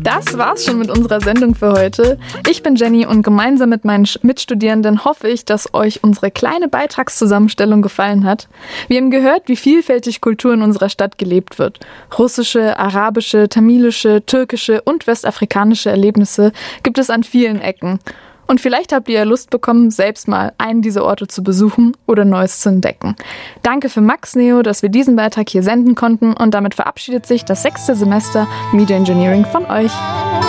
Das war's schon mit unserer Sendung für heute. Ich bin Jenny und gemeinsam mit meinen Mitstudierenden hoffe ich, dass euch unsere kleine Beitragszusammenstellung gefallen hat. Wir haben gehört, wie vielfältig Kultur in unserer Stadt gelebt wird. Russische, arabische, tamilische, türkische und westafrikanische Erlebnisse gibt es an vielen Ecken. Und vielleicht habt ihr ja Lust bekommen, selbst mal einen dieser Orte zu besuchen oder Neues zu entdecken. Danke für Max Neo, dass wir diesen Beitrag hier senden konnten und damit verabschiedet sich das 6. Semester Media Engineering von euch.